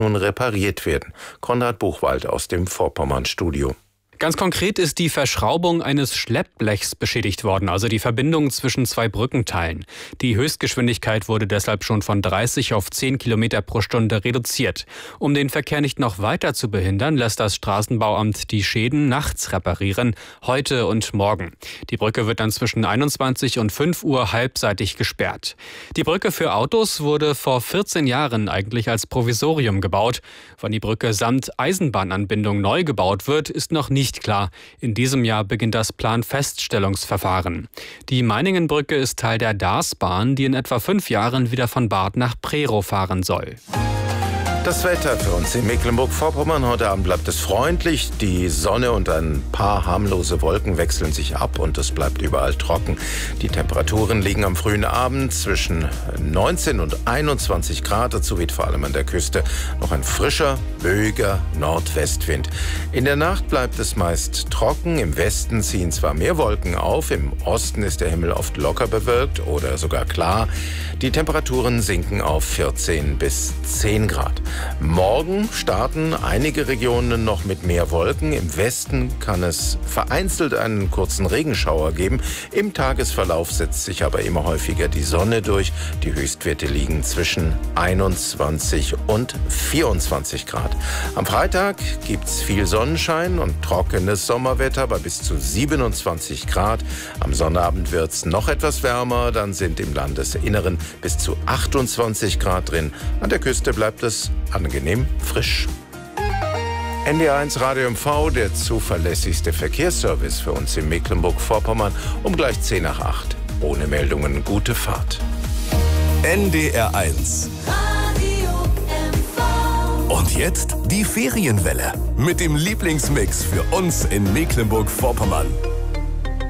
nun repariert werden. Konrad Buchwald aus dem Vorpommern-Studio. Ganz konkret ist die Verschraubung eines Schleppblechs beschädigt worden, also die Verbindung zwischen zwei Brückenteilen. Die Höchstgeschwindigkeit wurde deshalb schon von 30 auf 10 Kilometer pro Stunde reduziert. Um den Verkehr nicht noch weiter zu behindern, lässt das Straßenbauamt die Schäden nachts reparieren, heute und morgen. Die Brücke wird dann zwischen 21 und 5 Uhr halbseitig gesperrt. Die Brücke für Autos wurde vor 14 Jahren eigentlich als Provisorium gebaut. Wann die Brücke samt Eisenbahnanbindung neu gebaut wird, ist noch nicht klar. In diesem Jahr beginnt das Planfeststellungsverfahren. Die Meiningenbrücke ist Teil der Darßbahn, die in etwa 5 Jahren wieder von Barth nach Prerow fahren soll. Das Wetter für uns in Mecklenburg-Vorpommern. Heute Abend bleibt es freundlich. Die Sonne und ein paar harmlose Wolken wechseln sich ab und es bleibt überall trocken. Die Temperaturen liegen am frühen Abend zwischen 19 und 21 Grad. Dazu weht vor allem an der Küste noch ein frischer, böiger Nordwestwind. In der Nacht bleibt es meist trocken. Im Westen ziehen zwar mehr Wolken auf, im Osten ist der Himmel oft locker bewölkt oder sogar klar. Die Temperaturen sinken auf 14 bis 10 Grad. Morgen starten einige Regionen noch mit mehr Wolken. Im Westen kann es vereinzelt einen kurzen Regenschauer geben. Im Tagesverlauf setzt sich aber immer häufiger die Sonne durch. Die Höchstwerte liegen zwischen 21 und 24 Grad. Am Freitag gibt es viel Sonnenschein und trockenes Sommerwetter bei bis zu 27 Grad. Am Sonnabend wird es noch etwas wärmer. Dann sind im Landesinneren bis zu 28 Grad drin. An der Küste bleibt es angenehm frisch. NDR1 Radio MV, der zuverlässigste Verkehrsservice für uns in Mecklenburg-Vorpommern, um gleich 10 nach 8. Ohne Meldungen, gute Fahrt. NDR1 Radio MV. Und jetzt die Ferienwelle mit dem Lieblingsmix für uns in Mecklenburg-Vorpommern.